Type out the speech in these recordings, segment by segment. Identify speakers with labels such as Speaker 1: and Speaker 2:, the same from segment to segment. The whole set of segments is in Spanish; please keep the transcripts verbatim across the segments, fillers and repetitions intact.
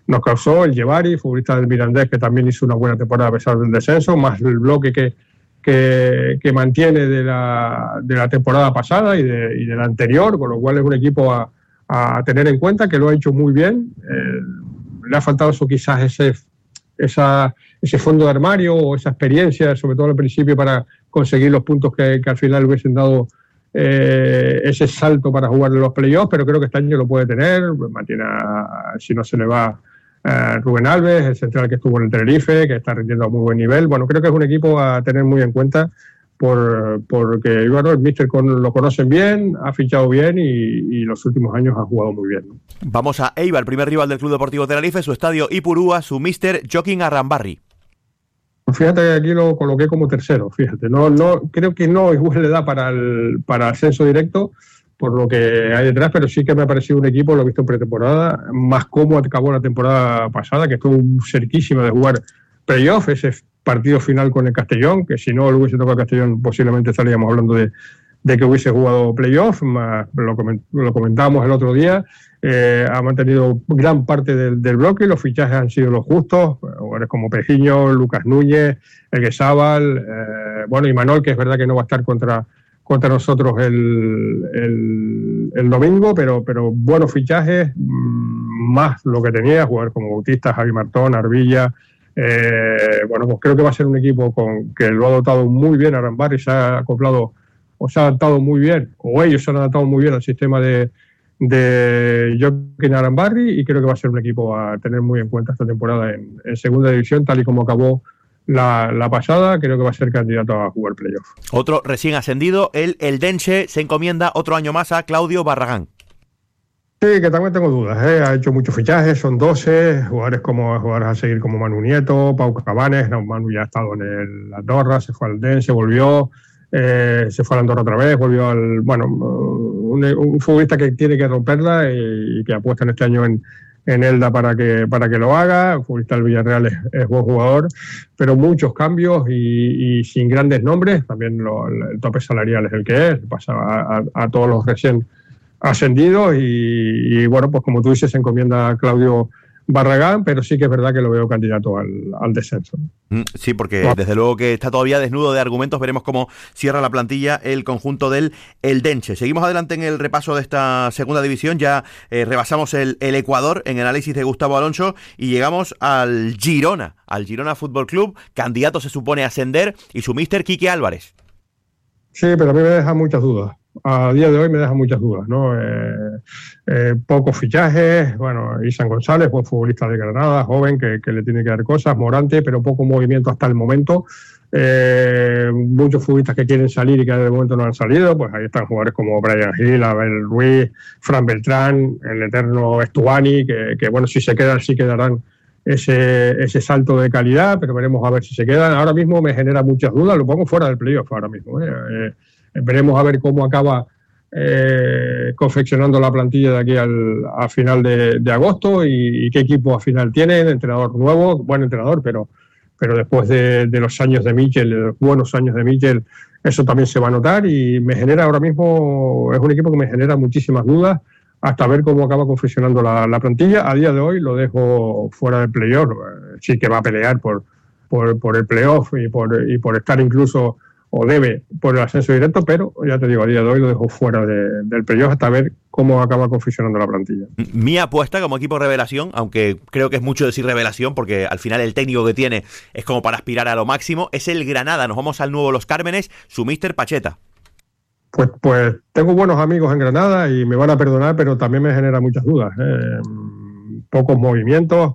Speaker 1: nos causó el Yevari, futbolista del Mirandés, que también hizo una buena temporada a pesar del descenso, más el bloque que, que, que mantiene de la, de la temporada pasada y de, y de la anterior, con lo cual es un equipo a, a tener en cuenta, que lo ha hecho muy bien. Eh, le ha faltado eso, quizás ese, esa, ese fondo de armario o esa experiencia, sobre todo al principio, para conseguir los puntos que, que al final hubiesen dado eh, ese salto para jugar en los playoffs, pero creo que este año lo puede tener. Mantiene a, si no se le va Uh, Rubén Alves, el central que estuvo en el Tenerife, que está rindiendo a muy buen nivel. Bueno, creo que es un equipo a tener muy en cuenta por, porque bueno, el míster con, lo conocen bien, ha fichado bien y, y los últimos años ha jugado muy bien, ¿no?
Speaker 2: Vamos a Eibar, el primer rival del Club Deportivo Tenerife, su estadio Ipurúa, su míster Joaquín Arrambarri.
Speaker 1: Fíjate que aquí lo coloqué como tercero, fíjate. No, no, creo que no igual le da para el para ascenso directo, por lo que hay detrás, pero sí que me ha parecido un equipo, lo he visto en pretemporada, más cómo acabó la temporada pasada, que estuvo cerquísima de jugar playoff, ese partido final con el Castellón, que si no lo hubiese tocado el Castellón posiblemente estaríamos hablando de, de que hubiese jugado playoff, más lo, coment, lo comentábamos el otro día. Eh, ha mantenido gran parte del, del bloque, los fichajes han sido los justos, jugadores como Pejiño, Lucas Núñez, Elguezábal, eh, bueno, y Manol, que es verdad que no va a estar contra contra nosotros el, el, el domingo, pero, pero buenos fichajes, más lo que tenía, jugar como Bautista, Javi Martón, Arbilla. Eh, bueno, pues creo que va a ser un equipo con que lo ha dotado muy bien a Arrambarri, se ha acoplado o se ha adaptado muy bien, o ellos se han adaptado muy bien al sistema de, de Joaquín Arrambarri, y creo que va a ser un equipo a tener muy en cuenta esta temporada en, en segunda división, tal y como acabó La, la pasada. Creo que va a ser candidato a jugar playoff.
Speaker 2: Otro recién ascendido, el Eldense, se encomienda otro año más a Claudio Barragán.
Speaker 1: Sí, que también tengo dudas, ¿eh? Ha hecho muchos fichajes, son doce, jugadores como jugadores a seguir como Manu Nieto, Pau Cabanes. No, Manu ya ha estado en el Andorra, se fue al Eldense, volvió, eh, se fue al Andorra otra vez, volvió al... Bueno, un, un futbolista que tiene que romperla y, y que apuesta en este año en en Elda para que para que lo haga. El futbolista del Villarreal es, es buen jugador, pero muchos cambios y, y sin grandes nombres. También lo, el tope salarial es el que es, pasa a, a, a todos los recién ascendidos y, y bueno, pues como tú dices, se encomienda a Claudio Barragán, pero sí que es verdad que lo veo candidato al, al descenso.
Speaker 2: Sí, porque desde luego que está todavía desnudo de argumentos. Veremos cómo cierra la plantilla el conjunto del Eldense. Seguimos adelante en el repaso de esta segunda división. Ya eh, rebasamos el, el Ecuador en el análisis de Gustavo Alonso y llegamos al Girona, al Girona Fútbol Club, candidato se supone a ascender, y su míster Quique Álvarez.
Speaker 1: Sí, pero a mí me deja muchas dudas. A día de hoy me deja muchas dudas, ¿no? Eh, eh, pocos fichajes, bueno, Isan González, buen futbolista de Granada, joven, que, que le tiene que dar cosas, Morante, pero poco movimiento hasta el momento. Eh, muchos futbolistas que quieren salir y que de momento no han salido, pues ahí están jugadores como Brian Hill, Abel Ruiz, Fran Beltrán, el eterno Estuani, que, que bueno, si se quedan, sí que darán ese, ese salto de calidad, pero veremos a ver si se quedan. Ahora mismo me genera muchas dudas, lo pongo fuera del playoff ahora mismo, ¿eh? Eh, Veremos a ver cómo acaba eh, confeccionando la plantilla de aquí al, al final de, de agosto y, y qué equipo al final tiene, entrenador nuevo, buen entrenador, pero, pero después de, de los años de Michel, de los buenos años de Michel, eso también se va a notar y me genera ahora mismo, es un equipo que me genera muchísimas dudas hasta ver cómo acaba confeccionando la, la plantilla. A día de hoy lo dejo fuera del playoff, sí que va a pelear por, por, por el playoff y por, y por estar incluso o debe por el ascenso directo, pero ya te digo, a día de hoy lo dejo fuera de, del playoff hasta ver cómo acaba confeccionando la plantilla.
Speaker 2: Mi apuesta como equipo revelación, aunque creo que es mucho decir revelación porque al final el técnico que tiene es como para aspirar a lo máximo, es el Granada. Nos vamos al nuevo Los Cármenes, su míster Pacheta.
Speaker 1: Pues, pues tengo buenos amigos en Granada y me van a perdonar, pero también me genera muchas dudas, ¿eh? Pocos movimientos,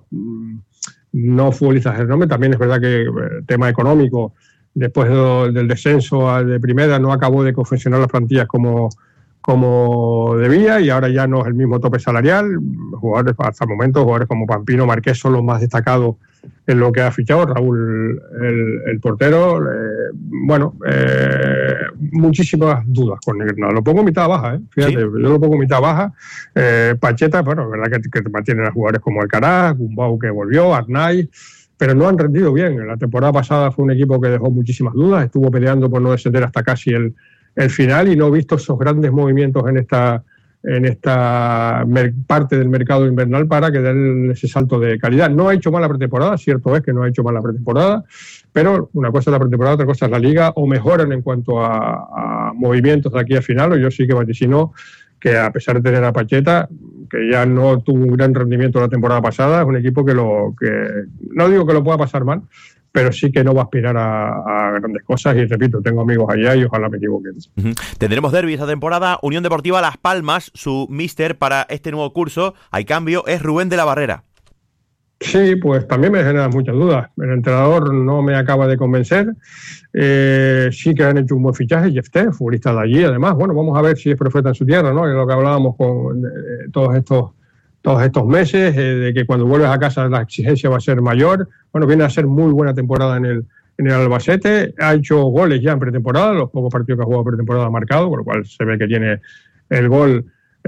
Speaker 1: no futbolistas de nombre. También es verdad que el tema económico, después de, del descenso de primera, no acabó de confeccionar las plantillas como, como debía y ahora ya no es el mismo tope salarial. Jugadores hasta el momento, jugadores como Pampino, Marqués son los más destacados en lo que ha fichado. Raúl, el, el portero, eh, bueno, eh, muchísimas dudas con el Granada. Lo pongo mitad baja, ¿eh? Fíjate, ¿sí? Yo lo pongo mitad baja. Eh, Pacheta, bueno, verdad que, que mantienen a jugadores como Alcaraz, Gumbau que volvió, Arnaiz, pero no han rendido bien. La temporada pasada fue un equipo que dejó muchísimas dudas, estuvo peleando por no descender hasta casi el, el final y no he visto esos grandes movimientos en esta en esta parte del mercado invernal para que den ese salto de calidad. No ha hecho mal la pretemporada, cierto es que no ha hecho mal la pretemporada, pero una cosa es la pretemporada, otra cosa es la liga, o mejoran en cuanto a, a movimientos de aquí a final, o yo sí que vaticino que a pesar de tener a Pacheta, que ya no tuvo un gran rendimiento la temporada pasada, es un equipo que lo que no digo que lo pueda pasar mal, pero sí que no va a aspirar a, a grandes cosas y repito, tengo amigos allá y ojalá me equivoque.
Speaker 2: Uh-huh. Tendremos derbi esta temporada, Unión Deportiva Las Palmas, su míster para este nuevo curso, hay cambio, es Rubén de la Barrera.
Speaker 1: Sí, pues también me generan muchas dudas. El entrenador no me acaba de convencer. Eh, sí que han hecho un buen fichaje, Jefté, futbolista de allí, además. Bueno, vamos a ver si es profeta en su tierra, ¿no? Es lo que hablábamos con eh, todos estos todos estos meses, eh, de que cuando vuelves a casa la exigencia va a ser mayor. Bueno, viene a ser muy buena temporada en el, en el Albacete. Ha hecho goles ya en pretemporada, los pocos partidos que ha jugado pretemporada ha marcado, por lo cual se ve que tiene el gol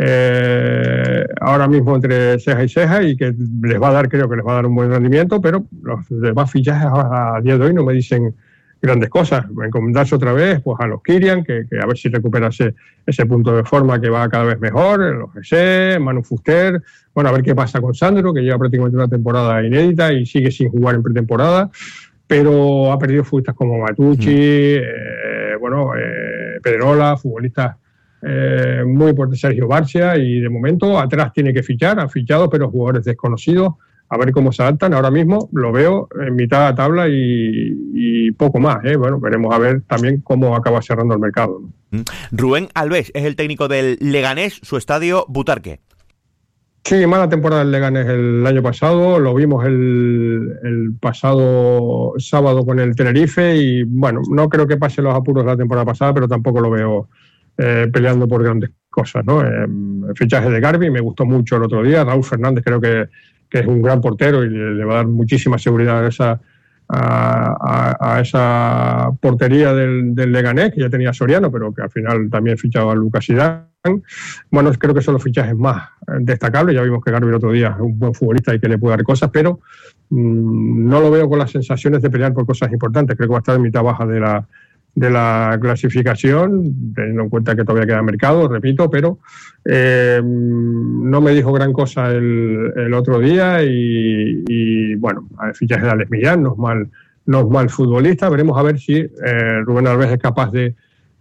Speaker 1: Eh, ahora mismo entre ceja y ceja y que les va a dar, creo que les va a dar un buen rendimiento, pero los demás fichajes a, a día de hoy no me dicen grandes cosas. Encomendarse otra vez pues a los Kirian, que, que a ver si recupera ese, ese punto de forma que va cada vez mejor, los G C, Manu Fuster, bueno, a ver qué pasa con Sandro, que lleva prácticamente una temporada inédita y sigue sin jugar en pretemporada, pero ha perdido futbolistas como Matucci, mm. eh, bueno, eh, Pedrola, futbolistas Eh, muy por Sergio Barcia, y de momento atrás tiene que fichar, han fichado pero jugadores desconocidos, a ver cómo se adaptan. Ahora mismo lo veo en mitad de tabla y, y poco más, ¿eh? Bueno, veremos a ver también cómo acaba cerrando el mercado, ¿no?
Speaker 2: Rubén Alves es el técnico del Leganés, su estadio Butarque.
Speaker 1: Sí, mala temporada del Leganés el año pasado, lo vimos el, el pasado sábado con el Tenerife y bueno, no creo que pase los apuros de la temporada pasada, pero tampoco lo veo Eh, peleando por grandes cosas, ¿no? Eh, el fichaje de Garbi me gustó mucho el otro día. Raúl Fernández creo que, que es un gran portero y le, le va a dar muchísima seguridad a esa, a, a, a esa portería del, del Leganés, que ya tenía Soriano, pero que al final también fichaba a Lucas Zidane. Bueno, creo que son los fichajes más destacables. Ya vimos que Garbi el otro día es un buen futbolista y que le puede dar cosas, pero mmm, no lo veo con las sensaciones de pelear por cosas importantes. Creo que va a estar en mitad baja de la de la clasificación, teniendo en cuenta que todavía queda mercado, repito, pero eh, no me dijo gran cosa el, el otro día y, y bueno, el fichaje de Alex Millán no es mal, no es mal futbolista. Veremos a ver si eh, Rubén Alves es capaz de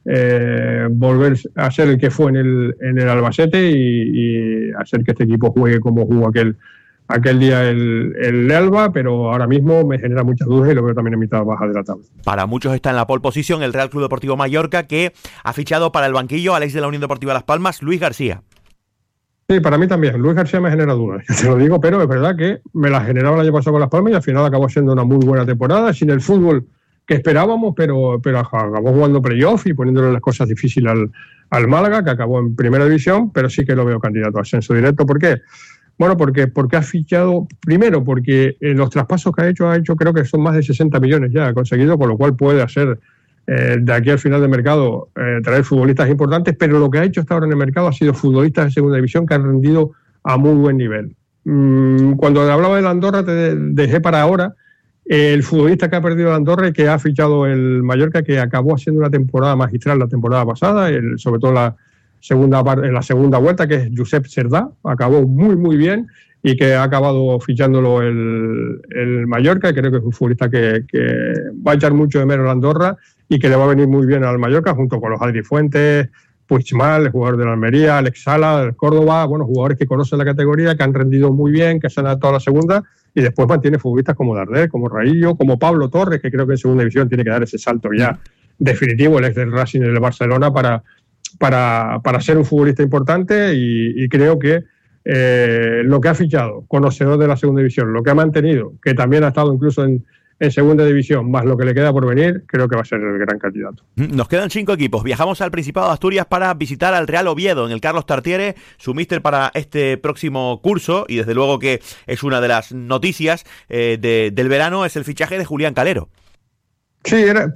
Speaker 1: eh, volver a ser el que fue en el, en el Albacete y, y hacer que este equipo juegue como jugó aquel aquel día el, el Elba, pero ahora mismo me genera muchas dudas y lo veo también en mitad baja de la tabla.
Speaker 2: Para muchos está en la pole position el Real Club Deportivo Mallorca, que ha fichado para el banquillo al ex de la Unión Deportiva Las Palmas, Luis García.
Speaker 1: Sí, para mí también. Luis García me genera dudas, te lo digo, pero es verdad que me la generaba el año pasado con Las Palmas y al final acabó siendo una muy buena temporada, sin el fútbol que esperábamos, pero, pero acabó jugando playoff y poniéndole las cosas difíciles al, al Málaga, que acabó en primera división, pero sí que lo veo candidato a ascenso directo. ¿Por qué? Bueno, porque, porque ha fichado, primero porque en los traspasos que ha hecho, ha hecho creo que son más de sesenta millones ya, ha conseguido, con lo cual puede hacer eh, de aquí al final del mercado eh, traer futbolistas importantes, pero lo que ha hecho hasta ahora en el mercado ha sido futbolistas de segunda división que han rendido a muy buen nivel. Mm, cuando hablaba de la Andorra te dejé para ahora eh, el futbolista que ha perdido la Andorra y que ha fichado el Mallorca, que acabó haciendo una temporada magistral la temporada pasada, el, sobre todo la segunda en la segunda vuelta, que es Josep Cerdá, acabó muy muy bien y que ha acabado fichándolo el, el Mallorca, y creo que es un futbolista que, que va a echar mucho de menos a Andorra y que le va a venir muy bien al Mallorca, junto con los Adri Fuentes, Puigmal, el jugador de la Almería, Alex Sala, del Córdoba, bueno, jugadores que conocen la categoría, que han rendido muy bien, que se han adaptado a la segunda, y después mantiene futbolistas como Darder, como Raillo, como Pablo Torres, que creo que en segunda división tiene que dar ese salto ya definitivo, el ex del Racing y del Barcelona, para Para, para ser un futbolista importante y, y creo que eh, lo que ha fichado, conocedor de la segunda división, lo que ha mantenido, que también ha estado incluso en, en segunda división, más lo que le queda por venir, creo que va a ser el gran candidato.
Speaker 2: Nos quedan cinco equipos. Viajamos al Principado de Asturias para visitar al Real Oviedo en el Carlos Tartiere, su míster para este próximo curso, y desde luego que es una de las noticias eh, de, del verano, es el fichaje de Julián Calero.
Speaker 1: Sí, era,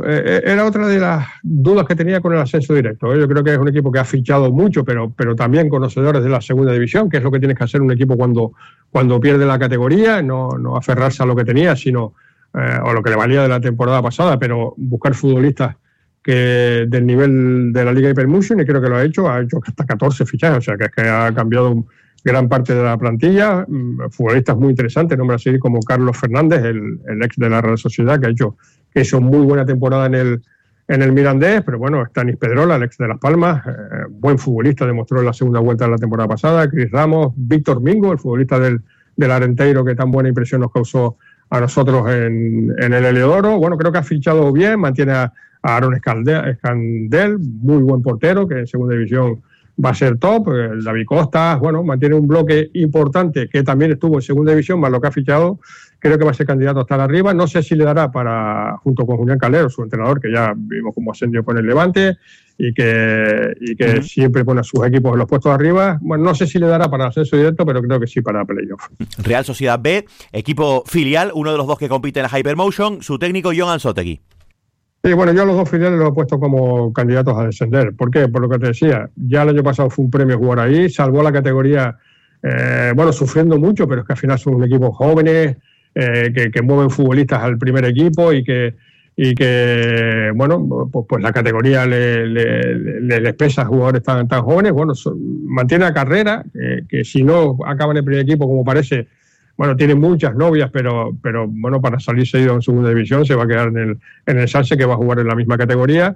Speaker 1: era otra de las dudas que tenía con el ascenso directo. Yo creo que es un equipo que ha fichado mucho, pero, pero también conocedores de la segunda división, que es lo que tienes que hacer un equipo cuando, cuando pierde la categoría, no, no aferrarse a lo que tenía, sino eh, o lo que le valía de la temporada pasada, pero buscar futbolistas que del nivel de la Liga Hypermotion, y creo que lo ha hecho, ha hecho hasta catorce fichajes, o sea que es que ha cambiado gran parte de la plantilla. Futbolistas muy interesantes, nombres así como Carlos Fernández, el, el ex de la Real Sociedad, que ha hecho, que hizo muy buena temporada en el, en el Mirandés, pero bueno, Stanis Pedrola, el ex de Las Palmas, eh, buen futbolista, demostró en la segunda vuelta de la temporada pasada. Chris Ramos, Víctor Mingo, el futbolista del, del Arenteiro, que tan buena impresión nos causó a nosotros en, en el Heliodoro. Bueno, creo que ha fichado bien, mantiene a a Aaron Escandel, muy buen portero, que en segunda división va a ser top. El David Costa, bueno, mantiene un bloque importante que también estuvo en segunda división, más lo que ha fichado, creo que va a ser candidato a estar arriba. No sé si le dará para, junto con Julián Calero, su entrenador, que ya vimos cómo ascendió con el Levante y que, y que uh-huh. siempre pone a sus equipos en los puestos de arriba. Bueno, no sé si le dará para ascenso directo, pero creo que sí para playoff.
Speaker 2: Real Sociedad B, equipo filial, uno de los dos que compite en la Hypermotion, su técnico Jon Anzotegui.
Speaker 1: Sí, bueno, yo a los dos filiales los he puesto como candidatos a descender. ¿Por qué? Por lo que te decía, ya el año pasado fue un premio jugar ahí, salvó la categoría, eh, bueno, sufriendo mucho, pero es que al final son equipos jóvenes, eh, que, que mueven futbolistas al primer equipo y que, y que bueno, pues, pues la categoría le, le, le, les pesa a jugadores tan, tan jóvenes. Bueno, son, mantiene la carrera, eh, que si no acaban en el primer equipo, como parece, bueno, tiene muchas novias, pero, pero bueno, para salir seguido en segunda división se va a quedar en el, en el Sanse, que va a jugar en la misma categoría.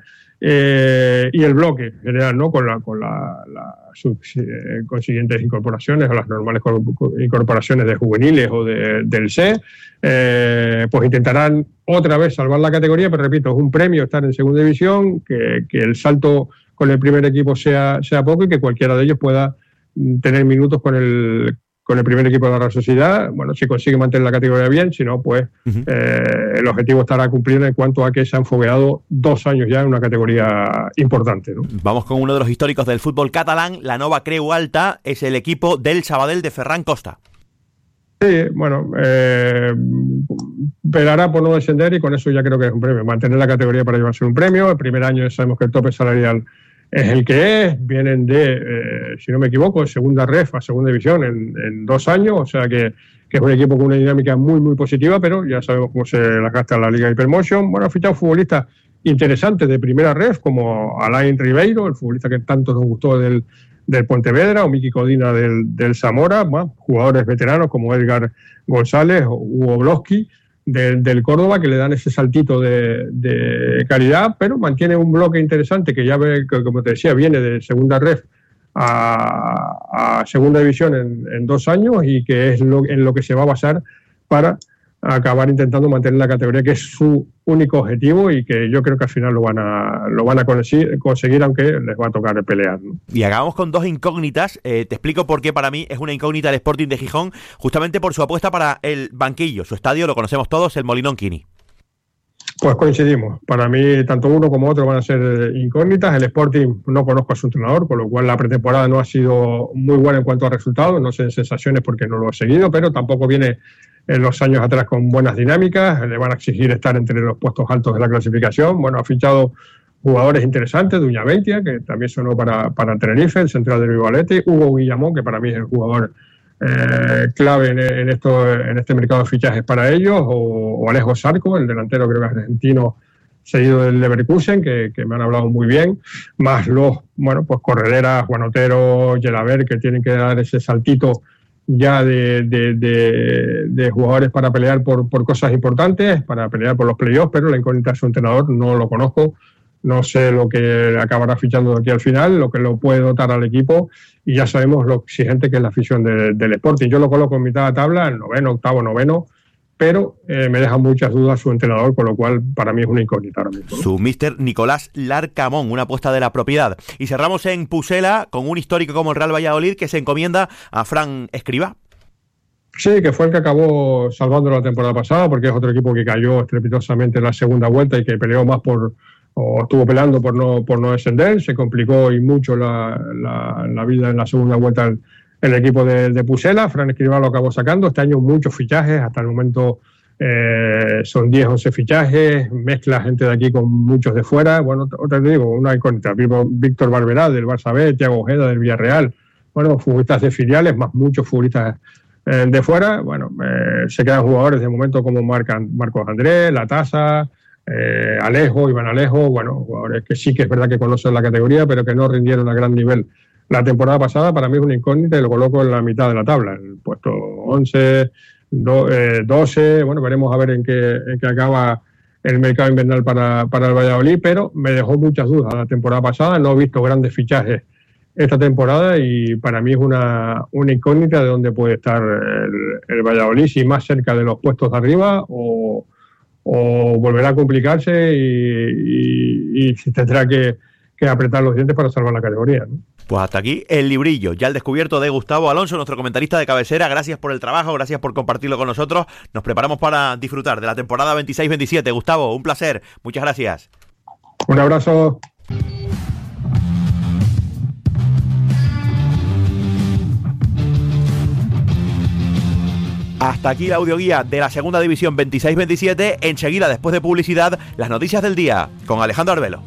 Speaker 1: Eh, y el bloque general, ¿no? Con la, con la, la sub, eh, consiguientes incorporaciones o las normales incorporaciones de juveniles o de, del C, eh, pues intentarán otra vez salvar la categoría, pero repito, es un premio estar en segunda división, que, que el salto con el primer equipo sea, sea poco y que cualquiera de ellos pueda tener minutos con el con el primer equipo de la Real Sociedad. Bueno, si consigue mantener la categoría bien, si no, pues uh-huh. eh, el objetivo estará cumplido en cuanto a que se han fogueado dos años ya en una categoría importante, ¿no?
Speaker 2: Vamos con uno de los históricos del fútbol catalán, la Nova Creu Alta, es el equipo del Sabadell de Ferran Costa.
Speaker 1: Sí, bueno, eh, pelará por no descender y con eso ya creo que es un premio. Mantener la categoría para llevarse un premio. El primer año sabemos que el tope salarial es el que es, vienen de, eh, si no me equivoco, de segunda ref a segunda división en, en dos años, o sea que, que es un equipo con una dinámica muy, muy positiva, pero ya sabemos cómo se las gasta la Liga Hypermotion. Bueno, ha fichado futbolistas interesantes de primera ref, como Alain Ribeiro, el futbolista que tanto nos gustó del, del Pontevedra, o Miki Codina del, del Zamora, bueno, jugadores veteranos como Edgar González o Hugo Bloski, De, del Córdoba, que le dan ese saltito de, de calidad, pero mantiene un bloque interesante que ya ve, que, como te decía, viene de segunda ref a, a segunda división en, en dos años y que es lo, en lo que se va a basar para acabar intentando mantener la categoría, que es su único objetivo y que yo creo que al final lo van a lo van a conseguir, conseguir aunque les va a tocar pelear, ¿no?
Speaker 2: Y acabamos con dos incógnitas. Eh, te explico por qué para mí es una incógnita el Sporting de Gijón, justamente por su apuesta para el banquillo. Su estadio lo conocemos todos, el Molinón Quini.
Speaker 1: Pues coincidimos. Para mí, tanto uno como otro van a ser incógnitas. El Sporting no conozco a su entrenador, con lo cual la pretemporada no ha sido muy buena en cuanto a resultados. No sé en sensaciones porque no lo he seguido, pero tampoco viene en los años atrás con buenas dinámicas. Le van a exigir estar entre los puestos altos de la clasificación. Bueno, ha fichado jugadores interesantes, Duña Beitia, que también sonó para, para Tenerife, el central del Vivalete, Hugo Guillamón, que para mí es el jugador eh, clave en, en, esto, en este mercado de fichajes para ellos, o, o Alejo Sarco, el delantero creo que argentino, seguido del Leverkusen, que, que me han hablado muy bien, más los, bueno, pues Corredera, Juan Otero, Yelaber, que tienen que dar ese saltito ya de, de, de, de jugadores para pelear por, por cosas importantes, para pelear por los playoffs, pero la incógnita de su entrenador no lo conozco, no sé lo que acabará fichando de aquí al final, lo que lo puede dotar al equipo, y ya sabemos lo exigente que es la afición de, del Sporting. Yo lo coloco en mitad de tabla, el noveno, octavo, noveno, pero eh, me deja muchas dudas su entrenador, con lo cual para mí es una incógnita ahora mismo, ¿no?
Speaker 2: Su míster Nicolás Larcamón, una apuesta de la propiedad. Y cerramos en Pucela con un histórico como el Real Valladolid que se encomienda a Fran Escribá.
Speaker 1: Sí, que fue el que acabó salvando la temporada pasada, porque es otro equipo que cayó estrepitosamente en la segunda vuelta y que peleó más por, o estuvo peleando por no, por no descender. Se complicó y mucho la, la, la vida en la segunda vuelta el, el equipo de, de Pucela. Fran Escribá lo acabó sacando. Este año muchos fichajes, hasta el momento eh, son diez, once fichajes, mezcla gente de aquí con muchos de fuera. Bueno, otra te digo, una incógnita. Víctor Barberá del Barça B, Thiago Ojeda del Villarreal. Bueno, futbolistas de filiales, más muchos futbolistas eh, de fuera. Bueno, eh, se quedan jugadores de momento como Marc, Marcos Andrés, La Tasa, Eh, Alejo, Iván Alejo, bueno, jugadores que sí que es verdad que conocen la categoría, pero que no rindieron a gran nivel la temporada pasada. Para mí es una incógnita y lo coloco en la mitad de la tabla, el puesto once, do, eh, doce, bueno, veremos a ver en qué, en qué acaba el mercado invernal para, para el Valladolid, pero me dejó muchas dudas la temporada pasada, no he visto grandes fichajes esta temporada y para mí es una, una incógnita de dónde puede estar el, el Valladolid, si más cerca de los puestos de arriba o, o volverá a complicarse y, y, y se tendrá que, que apretar los dientes para salvar la categoría, ¿no?
Speaker 2: Pues hasta aquí el librillo, ya el descubierto de Gustavo Alonso, nuestro comentarista de cabecera. Gracias por el trabajo, gracias por compartirlo con nosotros. Nos preparamos para disfrutar de la temporada veintiséis veintisiete. Gustavo, un placer, muchas gracias.
Speaker 1: Un abrazo.
Speaker 2: Hasta aquí la audioguía de la segunda división veintiséis veintisiete. Enseguida, después de publicidad, las noticias del día con Alejandro Arbelo.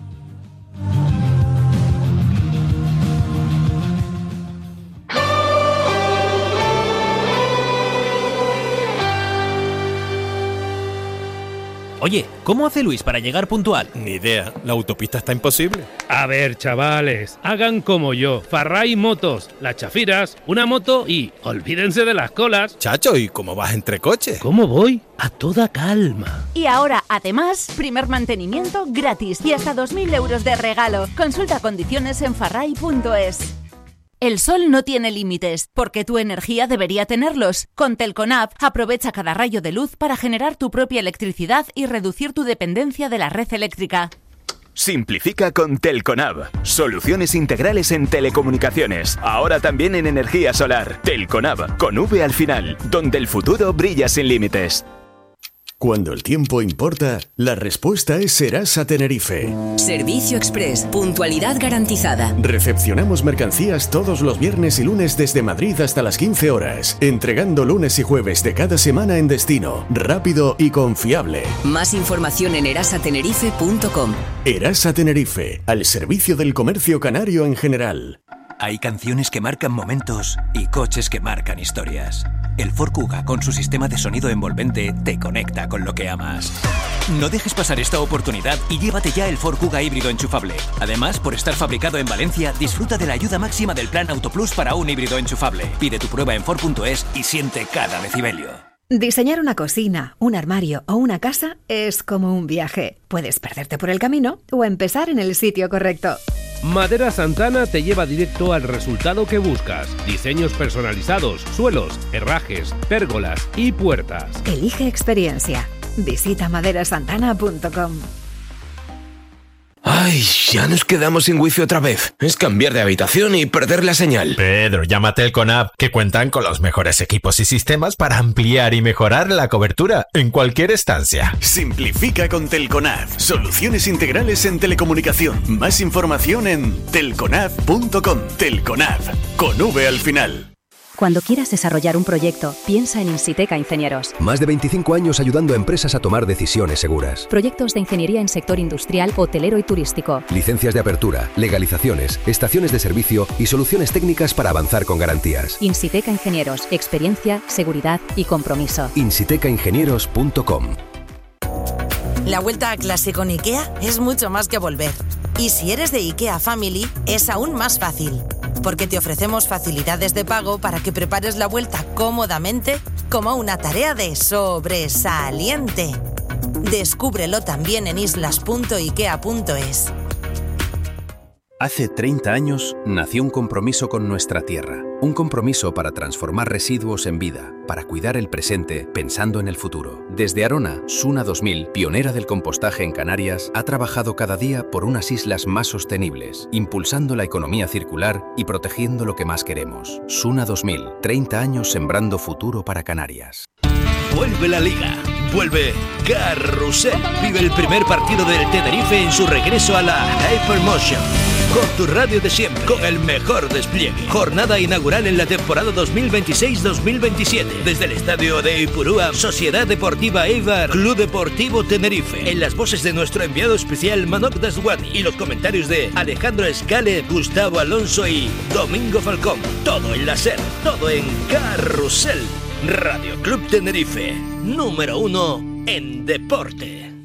Speaker 3: Oye, ¿cómo hace Luis para llegar puntual?
Speaker 4: Ni idea, la autopista está imposible.
Speaker 5: A ver, chavales, hagan como yo, Farray Motos, las chafiras, una moto y olvídense de las colas.
Speaker 4: Chacho, ¿y cómo vas entre coches?
Speaker 5: ¿Cómo voy? A toda calma.
Speaker 6: Y ahora, además, primer mantenimiento gratis y hasta dos mil euros de regalo. Consulta condiciones en farray punto es. El sol no tiene límites, porque tu energía debería tenerlos. Con Telconab, aprovecha cada rayo de luz para generar tu propia electricidad y reducir tu dependencia de la red eléctrica.
Speaker 7: Simplifica con Telconab. Soluciones integrales en telecomunicaciones. Ahora también en energía solar. Telconab, con V al final, donde el futuro brilla sin límites.
Speaker 8: Cuando el tiempo importa, la respuesta es Serasa Tenerife.
Speaker 9: Servicio Express, puntualidad garantizada.
Speaker 8: Recepcionamos mercancías todos los viernes y lunes desde Madrid hasta las quince horas, entregando lunes y jueves de cada semana en destino, rápido y confiable.
Speaker 9: Más información en erasa tenerife punto com.
Speaker 8: Erasa Tenerife, al servicio del comercio canario en general.
Speaker 10: Hay canciones que marcan momentos y coches que marcan historias. El Ford Kuga, con su sistema de sonido envolvente, te conecta con lo que amas. No dejes pasar esta oportunidad y llévate ya el Ford Kuga híbrido enchufable. Además, por estar fabricado en Valencia, disfruta de la ayuda máxima del Plan Auto Plus para un híbrido enchufable. Pide tu prueba en Ford punto es y siente cada decibelio.
Speaker 11: Diseñar una cocina, un armario o una casa es como un viaje. Puedes perderte por el camino o empezar en el sitio correcto.
Speaker 5: Madera Santana te lleva directo al resultado que buscas. Diseños personalizados, suelos, herrajes, pérgolas y puertas.
Speaker 11: Elige experiencia. Visita madera santana punto com.
Speaker 12: Ay, ya nos quedamos sin wifi otra vez. Es cambiar de habitación y perder la señal.
Speaker 4: Pedro, llama a Telconab, que cuentan con los mejores equipos y sistemas para ampliar y mejorar la cobertura en cualquier estancia.
Speaker 8: Simplifica con Telconab. Soluciones integrales en telecomunicación. Más información en telconab punto com. Telconab, con V al final.
Speaker 13: Cuando quieras desarrollar un proyecto, piensa en Insiteca Ingenieros.
Speaker 14: Más de veinticinco años ayudando a empresas a tomar decisiones seguras.
Speaker 13: Proyectos de ingeniería en sector industrial, hotelero y turístico.
Speaker 14: Licencias de apertura, legalizaciones, estaciones de servicio y soluciones técnicas para avanzar con garantías.
Speaker 13: Insiteca Ingenieros, experiencia, seguridad y compromiso.
Speaker 14: insiteca ingenieros punto com.
Speaker 15: La vuelta a clase con IKEA es mucho más que volver. Y si eres de IKEA Family, es aún más fácil. Porque te ofrecemos facilidades de pago para que prepares la vuelta cómodamente como una tarea de sobresaliente. Descúbrelo también en islas punto ikea punto es.
Speaker 16: Hace treinta años nació un compromiso con nuestra tierra. Un compromiso para transformar residuos en vida, para cuidar el presente pensando en el futuro. Desde Arona, Suna dos mil, pionera del compostaje en Canarias, ha trabajado cada día por unas islas más sostenibles, impulsando la economía circular y protegiendo lo que más queremos. Suna dos mil, treinta años sembrando futuro para Canarias.
Speaker 17: Vuelve la Liga. Vuelve Carrusel. Vive el primer partido del Tenerife en su regreso a la Hypermotion. Con tu radio de siempre, con el mejor despliegue. Jornada inaugural en la temporada dos mil veintiséis dos mil veintisiete. Desde el estadio de Ipurúa, Sociedad Deportiva Eibar, Club Deportivo Tenerife. En las voces de nuestro enviado especial Manok Daswani y los comentarios de Alejandro Escale, Gustavo Alonso y Domingo Falcón. Todo en la SER, todo en Carrusel. Radio Club Tenerife, número uno en deporte.